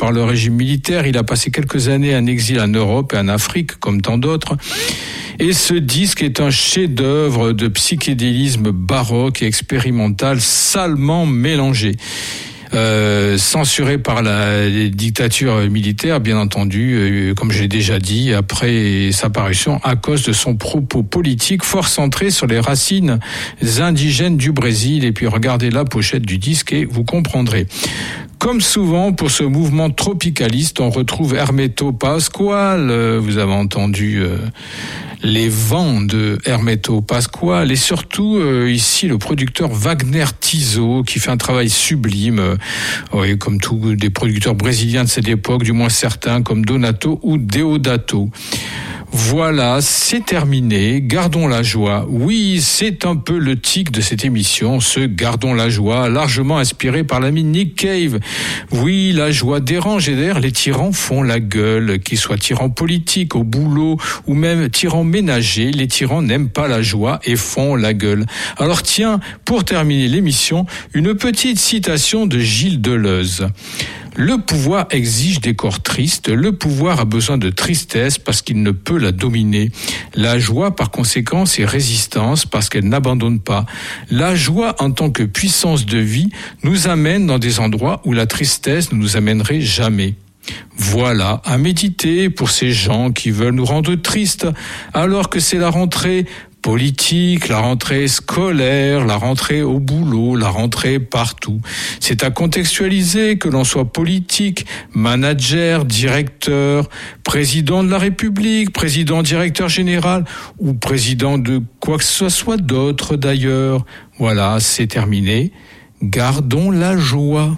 par le régime militaire. Il a passé quelques années en exil en Europe et en Afrique, comme tant d'autres. Et ce disque est un chef-d'œuvre de psychédélisme baroque et expérimental salement mélangé. Censuré par la dictature militaire, bien entendu, comme je l'ai déjà dit, après sa parution, à cause de son propos politique fort centré sur les racines indigènes du Brésil. Et puis regardez la pochette du disque et vous comprendrez. Comme souvent pour ce mouvement tropicaliste, on retrouve Hermeto Pascoal. Vous avez entendu les vents de Hermeto Pascoal et surtout ici le producteur Wagner Tiso qui fait un travail sublime, comme tous des producteurs brésiliens de cette époque, du moins certains comme Donato ou Deodato. Voilà, c'est terminé. Gardons la joie. Oui, c'est un peu le tic de cette émission, ce Gardons la joie, largement inspiré par l'ami Nick Cave. Oui, la joie dérange et d'ailleurs les tyrans font la gueule, qu'ils soient tyrans politiques, au boulot ou même tyrans ménagers. Les tyrans n'aiment pas la joie et font la gueule. Alors tiens, pour terminer l'émission, une petite citation de Gilles Deleuze. Le pouvoir exige des corps tristes, le pouvoir a besoin de tristesse parce qu'il ne peut la dominer. La joie, par conséquent, c'est résistance parce qu'elle n'abandonne pas. La joie, en tant que puissance de vie, nous amène dans des endroits où la tristesse ne nous amènerait jamais. Voilà, à méditer pour ces gens qui veulent nous rendre tristes, alors que c'est la rentrée politique, la rentrée scolaire, la rentrée au boulot, la rentrée partout. C'est à contextualiser que l'on soit politique, manager, directeur, président de la République, président directeur général ou président de quoi que ce soit d'autre d'ailleurs. Voilà, c'est terminé. Gardons la joie.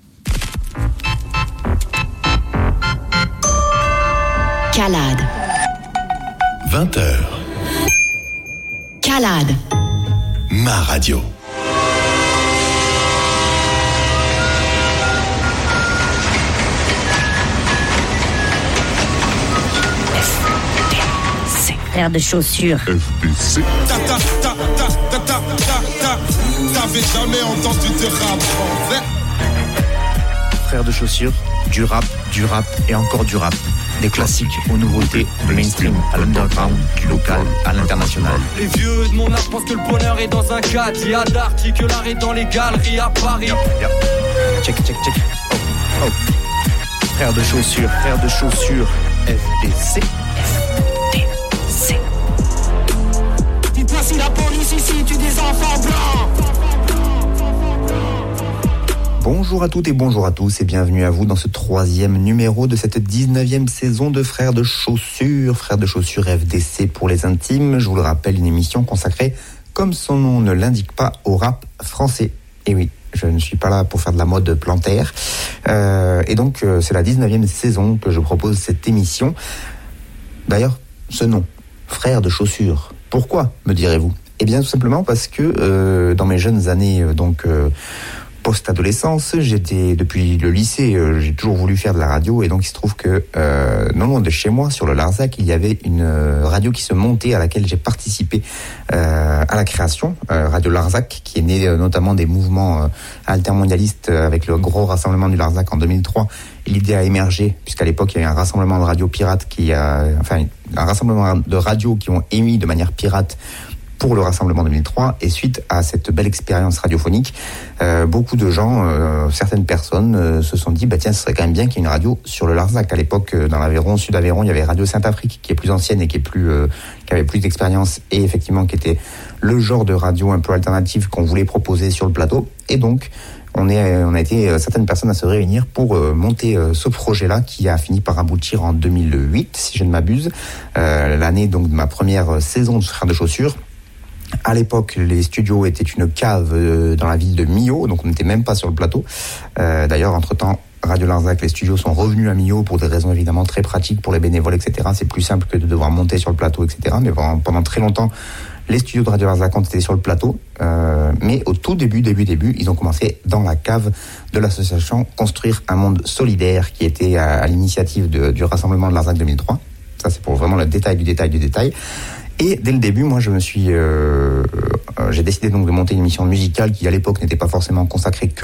Calade. 20h. Calade. Ma radio. FDC. Frère de chaussures. FDC. T'avais jamais entendu de rap français? Frère de chaussures, du rap et encore du rap. Des classiques aux nouveautés, du mainstream à l'underground, du local à l'international. Les vieux de mon âge pensent que le bonheur est dans un cadre. Il y a d'arty que l'art est dans les galeries à Paris. Check. Oh. Frère de chaussures, FDC. FDC. Dites-moi si la police ici tue des enfants blancs. Bonjour à toutes et bonjour à tous et bienvenue à vous dans ce 3e numéro de cette 19e saison de Frères de Chaussures FDC pour les intimes. Je vous le rappelle, une émission consacrée, comme son nom ne l'indique pas, au rap français. Et oui, je ne suis pas là pour faire de la mode plantaire. Et donc, c'est la 19e saison que je propose cette émission. D'ailleurs, ce nom, Frères de Chaussures, pourquoi, me direz-vous ? Eh bien, tout simplement parce que dans mes jeunes années, post-adolescence, depuis le lycée, j'ai toujours voulu faire de la radio et donc il se trouve que non loin de chez moi, sur le Larzac, il y avait une radio qui se montait à laquelle j'ai participé à la création, Radio Larzac, qui est née notamment des mouvements altermondialistes avec le gros rassemblement du Larzac en 2003. L'idée a émergé puisqu'à l'époque il y avait un rassemblement de radio pirates un rassemblement de radios qui ont émis de manière pirate pour le rassemblement 2003, et suite à cette belle expérience radiophonique, beaucoup de gens, certaines personnes se sont dit, tiens, ce serait quand même bien qu'il y ait une radio sur le Larzac. À l'époque, dans l'Aveyron, Sud-Aveyron, il y avait Radio Saint-Afrique, qui est plus ancienne et qui avait plus d'expérience, et effectivement qui était le genre de radio un peu alternative qu'on voulait proposer sur le plateau. Et donc, on a été certaines personnes à se réunir pour monter ce projet-là, qui a fini par aboutir en 2008, si je ne m'abuse, l'année donc de ma première saison de Frères de Chaussures. À l'époque, les studios étaient une cave dans la ville de Millau, donc on n'était même pas sur le plateau. D'ailleurs, entre-temps, Radio Larzac, les studios sont revenus à Millau pour des raisons évidemment très pratiques pour les bénévoles, etc. C'est plus simple que de devoir monter sur le plateau, etc. Mais pendant très longtemps, les studios de Radio Larzac ont été sur le plateau. Mais au tout début, ils ont commencé dans la cave de l'association Construire un monde solidaire, qui était à l'initiative du rassemblement de Larzac 2003. Ça, c'est pour vraiment le détail du détail. Et dès le début, moi, j'ai décidé donc de monter une émission musicale qui, à l'époque, n'était pas forcément consacrée que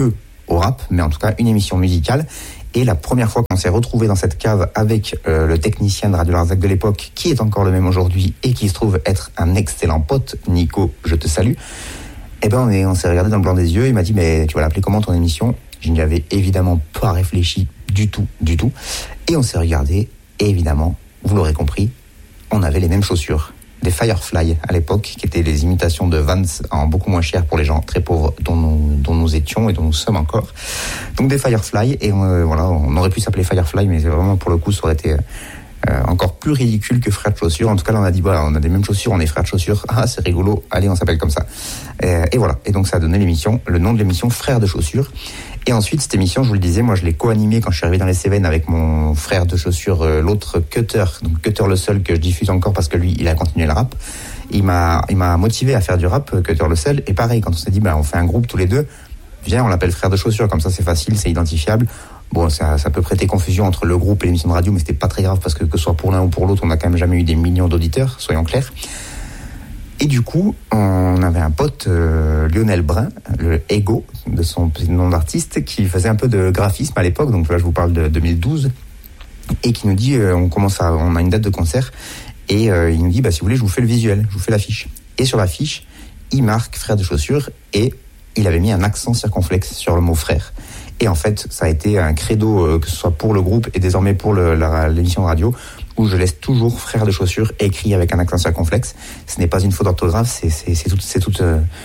au rap, mais en tout cas une émission musicale. Et la première fois qu'on s'est retrouvé dans cette cave avec le technicien de Radio Larzac de l'époque, qui est encore le même aujourd'hui et qui se trouve être un excellent pote, Nico, je te salue. Eh ben on s'est regardé dans le blanc des yeux. Il m'a dit mais tu vas l'appeler comment ton émission? Je n'y avais évidemment pas réfléchi du tout. Et on s'est regardé et évidemment, vous l'aurez compris, on avait les mêmes chaussures. Des Firefly à l'époque, qui étaient les imitations de Vans en beaucoup moins cher pour les gens très pauvres dont nous étions et dont nous sommes encore. Donc des Firefly, et on aurait pu s'appeler Firefly, mais vraiment pour le coup ça aurait été encore plus ridicule que frères de chaussures. En tout cas là on a dit voilà, on a des mêmes chaussures, on est frères de chaussures, ah c'est rigolo, allez on s'appelle comme ça. Et voilà, et donc ça a donné le nom de l'émission Frères de chaussures. Et ensuite, cette émission, je vous le disais, moi je l'ai co-animée quand je suis arrivé dans les Cévennes avec mon frère de chaussures, l'autre Cutter, donc Cutter le seul que je diffuse encore parce que lui, il a continué le rap. Il m'a motivé à faire du rap, Cutter le seul. Et pareil, quand on s'est dit, on fait un groupe tous les deux, viens, on l'appelle Frères de chaussures, comme ça c'est facile, c'est identifiable. Bon, ça peut prêter confusion entre le groupe et l'émission de radio, mais c'était pas très grave parce que ce soit pour l'un ou pour l'autre, on n'a quand même jamais eu des millions d'auditeurs, soyons clairs. Et du coup, on avait un pote, Lionel Brun, le Ego, de son nom d'artiste, qui faisait un peu de graphisme à l'époque, donc là je vous parle de 2012, et qui nous dit, on a une date de concert, et il nous dit, si vous voulez, je vous fais le visuel, je vous fais l'affiche. Et sur l'affiche, il marque Frères de chaussures, et il avait mis un accent circonflexe sur le mot frère. Et en fait, ça a été un credo, que ce soit pour le groupe et désormais pour l'émission de radio, où je laisse toujours Frères de chaussures écrit avec un accent circonflexe. Ce n'est pas une faute d'orthographe, c'est tout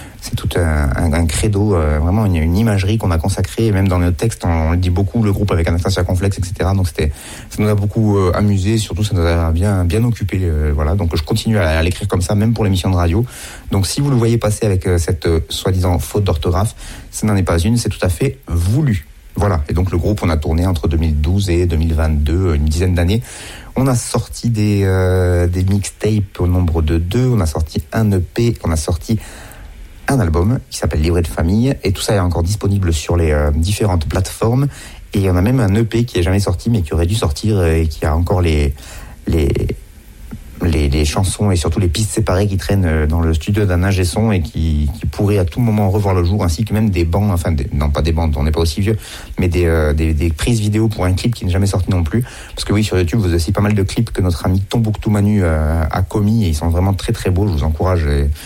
un credo, vraiment une imagerie qu'on a consacrée. Et même dans nos textes, on le dit beaucoup, le groupe avec un accent circonflexe, etc. Donc ça nous a beaucoup amusé, surtout ça nous a bien occupé. Voilà, donc je continue à l'écrire comme ça, même pour l'émission de radio. Donc si vous le voyez passer avec cette soi-disant faute d'orthographe, ça n'en est pas une, c'est tout à fait voulu. Voilà, et donc le groupe, on a tourné entre 2012 et 2022, une dizaine d'années. On a sorti des mixtapes au nombre de 2, on a sorti un EP, on a sorti un album qui s'appelle Livret de famille, et tout ça est encore disponible sur les différentes plateformes. Et on a même un EP qui n'est jamais sorti, mais qui aurait dû sortir, et qui a encore les chansons et surtout les pistes séparées qui traînent dans le studio d'un ingé son et qui pourraient à tout moment revoir le jour, ainsi que même des bandes, non pas des bandes, on n'est pas aussi vieux, mais des prises vidéo pour un clip qui n'est jamais sorti non plus. Parce que oui, sur YouTube, vous avez aussi pas mal de clips que notre ami Tombouctou Manu a commis, et ils sont vraiment très très beaux. Je vous encourage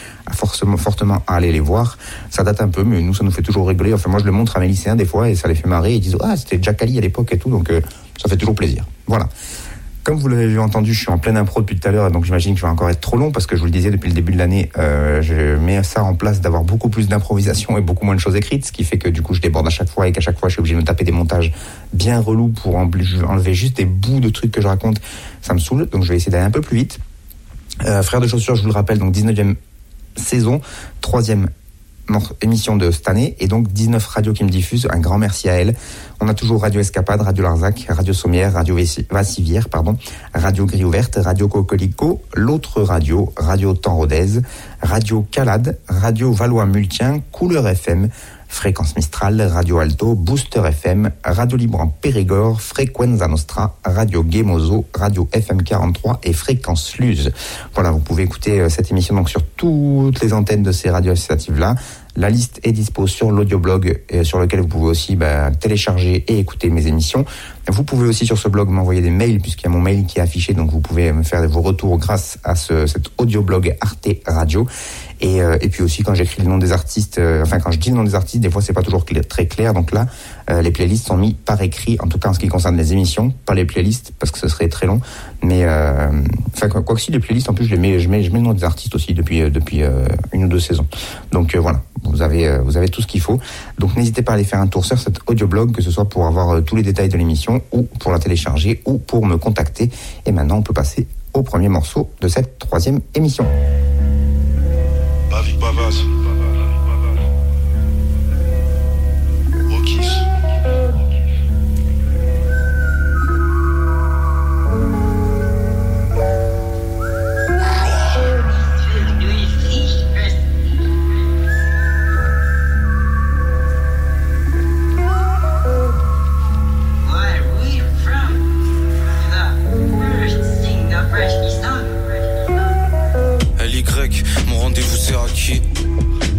fortement à aller les voir. Ça date un peu, mais nous, ça nous fait toujours rigoler. Enfin, moi, je le montre à mes lycéens des fois et ça les fait marrer. Ils disent « Ah, c'était Jack Ali à l'époque et tout », donc ça fait toujours plaisir. Voilà. Comme vous l'avez entendu, je suis en pleine impro depuis tout à l'heure, donc j'imagine que je vais encore être trop long parce que je vous le disais depuis le début de l'année, je mets ça en place d'avoir beaucoup plus d'improvisation et beaucoup moins de choses écrites, ce qui fait que du coup je déborde à chaque fois et qu'à chaque fois je suis obligé de me taper des montages bien relous pour enlever juste des bouts de trucs que je raconte. Ça me saoule, donc je vais essayer d'aller un peu plus vite. Frères de chaussures, je vous le rappelle, donc 19e saison, 3e émission de cette année, et donc 19 radios qui me diffusent. Un grand merci à elles. On a toujours Radio Escapade, Radio Larzac, Radio Sommière, Radio Vassivière, Radio Grille Ouverte, Radio Cocolico, l'autre radio, Radio Temps Rodez, Radio Calade, Radio Valois-Multien, Couleur FM, Fréquence Mistral, Radio Alto, Booster FM, Radio Libre en Périgord, Frequenza Nostra, Radio Gemozo, Radio FM 43 et Fréquence Luz. Voilà, vous pouvez écouter cette émission donc sur toutes les antennes de ces radios associatives-là. La liste est dispo sur l'audioblog, sur lequel vous pouvez aussi télécharger et écouter mes émissions. Vous pouvez aussi sur ce blog m'envoyer des mails, puisqu'il y a mon mail qui est affiché, donc vous pouvez me faire vos retours grâce à cet audioblog Arte Radio. Et puis aussi quand j'écris le nom des artistes, quand je dis le nom des artistes, des fois c'est pas toujours très clair. Donc là, les playlists sont mis par écrit, en tout cas en ce qui concerne les émissions, pas les playlists parce que ce serait très long. Mais quoi que si, les playlists en plus je mets le nom des artistes aussi depuis une ou deux saisons. Donc voilà, vous avez tout ce qu'il faut. Donc n'hésitez pas à aller faire un tour sur cet audioblog, que ce soit pour avoir tous les détails de l'émission ou pour la télécharger ou pour me contacter. Et maintenant on peut passer au premier morceau de cette 3e émission. Bavik Bavas.